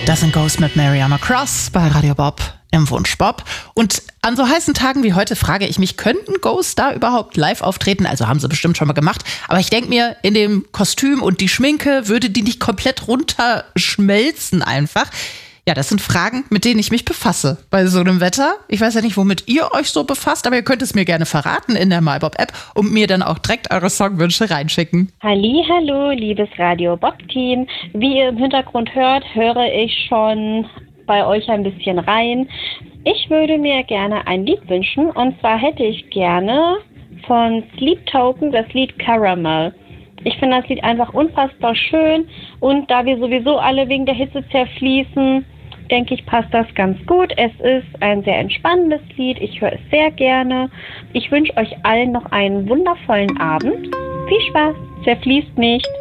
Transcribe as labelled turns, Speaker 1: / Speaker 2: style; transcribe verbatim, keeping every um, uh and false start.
Speaker 1: Das sind Ghost mit Mariama Cross bei Radio Bob im Wunsch Bob. Und an so heißen Tagen wie heute frage ich mich, könnten Ghost da überhaupt live auftreten? Also haben sie bestimmt schon mal gemacht. Aber ich denke mir, in dem Kostüm und die Schminke würde die nicht komplett runterschmelzen einfach. Ja, das sind Fragen, mit denen ich mich befasse bei so einem Wetter. Ich weiß ja nicht, womit ihr euch so befasst, aber ihr könnt es mir gerne verraten in der MyBob-App und mir dann auch direkt eure Songwünsche reinschicken.
Speaker 2: Hallihallo, liebes Radio Bob-Team. Wie ihr im Hintergrund hört, höre ich schon bei euch ein bisschen rein. Ich würde mir gerne ein Lied wünschen, und zwar hätte ich gerne von Sleep Token das Lied Caramel. Ich finde das Lied einfach unfassbar schön, und da wir sowieso alle wegen der Hitze zerfließen, denke ich, passt das ganz gut. Es ist ein sehr entspannendes Lied, ich höre es sehr gerne. Ich wünsche euch allen noch einen wundervollen Abend. Viel Spaß, zerfließt nicht.